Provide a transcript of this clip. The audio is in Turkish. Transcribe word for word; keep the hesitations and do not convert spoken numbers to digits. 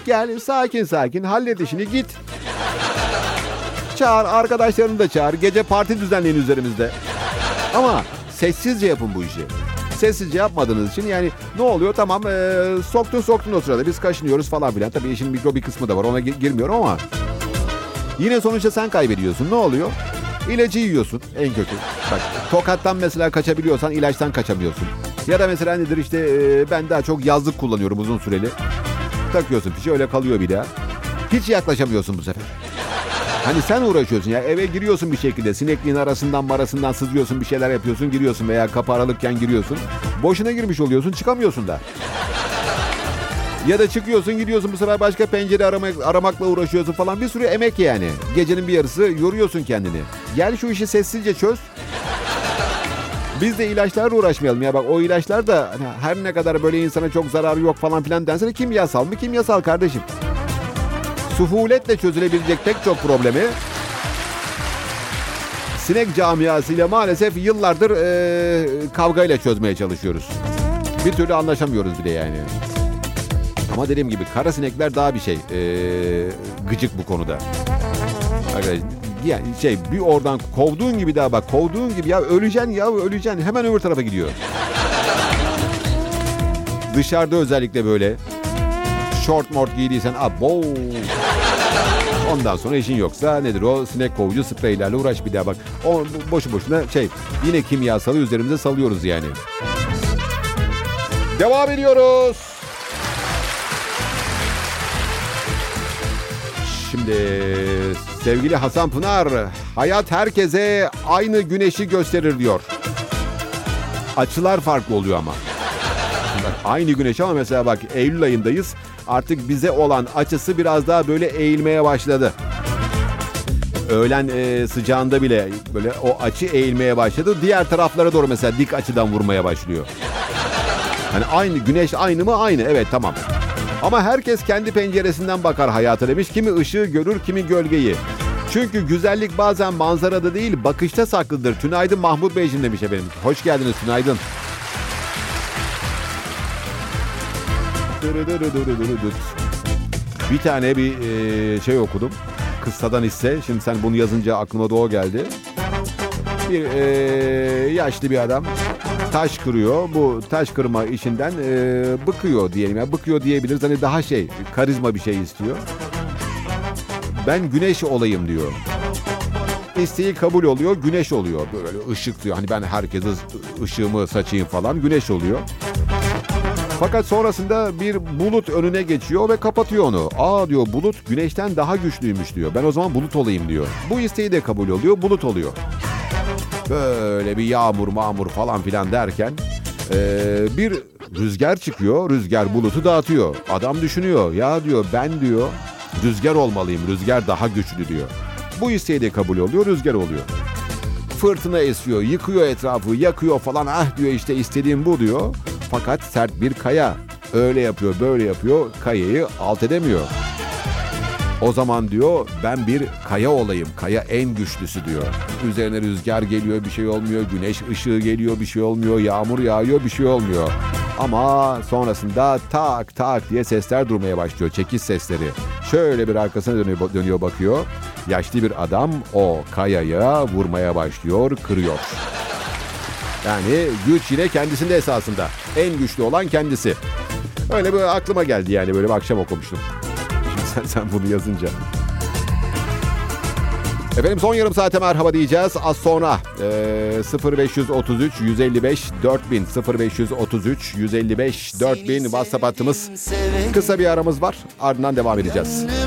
Gel sakin sakin hallet işini git. Çağır arkadaşlarını da çağır. Gece parti düzenleyin üzerimizde. Ama sessizce yapın bu işi. Sessizce yapmadığınız için yani ne oluyor? Tamam ee, soktun soktun o sırada biz kaşınıyoruz falan filan. Tabii işin mikro bir kısmı da var, ona gi- girmiyorum ama yine sonuçta sen kaybediyorsun. Ne oluyor? İlacı yiyorsun en kötü. Bak tokattan mesela kaçabiliyorsan ilaçtan kaçamıyorsun. Ya da mesela nedir işte ee, ben daha çok yazlık kullanıyorum uzun süreli. Takıyorsun fişi öyle kalıyor bir daha. Hiç yaklaşamıyorsun bu sefer. Hani sen uğraşıyorsun ya, eve giriyorsun bir şekilde, sinekliğin arasından marasından sızıyorsun, bir şeyler yapıyorsun, giriyorsun veya kapı aralıkken giriyorsun. Boşuna girmiş oluyorsun, çıkamıyorsun da. Ya da çıkıyorsun gidiyorsun bu sefer başka pencere aramak, aramakla uğraşıyorsun falan, bir sürü emek yani. Gecenin bir yarısı yoruyorsun kendini. Gel şu işi sessizce çöz. Biz de ilaçlarla uğraşmayalım ya, bak o ilaçlar da hani her ne kadar böyle insana çok zararı yok falan filan dense de kimyasal mı? Kimyasal kardeşim. Suhuletle çözülebilecek pek çok problemi sinek camiasıyla maalesef yıllardır ee, kavgayla çözmeye çalışıyoruz. Bir türlü anlaşamıyoruz bir de yani. Ama dediğim gibi kara sinekler daha bir şey ee, gıcık bu konuda. Yani şey bir oradan kovduğun gibi daha bak kovduğun gibi ya öleceksin ya öleceksin hemen öbür tarafa gidiyor. Dışarıda özellikle böyle short mort giydiysen abo. Ondan sonra işin yoksa nedir o sinek kovucu spreylerle uğraş bir daha bak. O boşu boşuna şey yine kimyasalı üzerimize salıyoruz yani. Devam ediyoruz. Şimdi sevgili Hasan Pınar, hayat herkese aynı güneşi gösterir diyor. Açılar farklı oluyor ama. Bak, aynı güneş ama mesela bak Eylül ayındayız. Artık bize olan açısı biraz daha böyle eğilmeye başladı. Öğlen e, sıcağında bile böyle o açı eğilmeye başladı. Diğer taraflara doğru mesela dik açıdan vurmaya başlıyor. Hani aynı güneş aynı mı? Aynı. Evet tamam. Ama herkes kendi penceresinden bakar hayata demiş. Kimi ışığı görür, kimi gölgeyi. Çünkü güzellik bazen manzarada değil, bakışta saklıdır. Tünaydın Mahmut Beyciğim demiş efendim. Hoş geldiniz Tünaydın. Bir tane bir e, şey okudum. Kıssadan hisse. Şimdi sen bunu yazınca aklıma da o geldi. Bir e, yaşlı bir adam taş kırıyor. Bu taş kırma işinden e, bıkıyor diyelim. Yani bıkıyor diyebiliriz. Hani daha şey, karizma bir şey istiyor. Ben güneş olayım diyor. İsteği kabul oluyor, güneş oluyor. Böyle ışık diyor. Hani ben herkese ışığımı saçayım falan, güneş oluyor. Fakat sonrasında bir bulut önüne geçiyor ve kapatıyor onu. Aa diyor, bulut güneşten daha güçlüymüş diyor. Ben o zaman bulut olayım diyor. Bu isteği de kabul oluyor, bulut oluyor. Böyle bir yağmur mağmur falan filan derken ee, bir rüzgar çıkıyor. Rüzgar bulutu dağıtıyor. Adam düşünüyor. Ya diyor ben diyor rüzgar olmalıyım. Rüzgar daha güçlü diyor. Bu isteği de kabul oluyor, rüzgar oluyor. Fırtına esiyor, yıkıyor etrafı, yakıyor falan. Ah diyor işte istediğim bu diyor. Fakat sert bir kaya. Öyle yapıyor, böyle yapıyor. Kayayı alt edemiyor. O zaman diyor ben bir kaya olayım. Kaya en güçlüsü diyor. Üzerine rüzgar geliyor, bir şey olmuyor. Güneş ışığı geliyor, bir şey olmuyor. Yağmur yağıyor, bir şey olmuyor. Ama sonrasında tak tak diye sesler durmaya başlıyor. Çekiş sesleri. Şöyle bir arkasına dönüyor, dönüyor bakıyor. Yaşlı bir adam o kayaya vurmaya başlıyor, kırıyor. Yani güç yine kendisinde esasında. En güçlü olan kendisi. Öyle böyle aklıma geldi yani, böyle bir akşam okumuştum. Şimdi sen, sen bunu yazınca. Efendim son yarım saate merhaba diyeceğiz. Az sonra e, sıfır beş otuz üç yüz elli beş dört bin sıfır beş otuz üç yüz elli beş dört bin WhatsApp hattımız. Kısa bir aramız var. Ardından devam edeceğiz.